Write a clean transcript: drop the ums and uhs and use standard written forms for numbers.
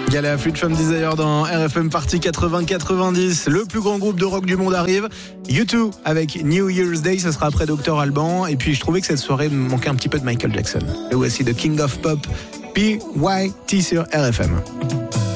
Gala Fluid from Desire dans RFM Party 80-90. Le plus grand groupe de rock du monde arrive. U2 avec New Year's Day, ça sera après Dr Alban. Et puis je trouvais que cette soirée me manquait un petit peu de Michael Jackson. Et voici The King of Pop, PYT sur RFM.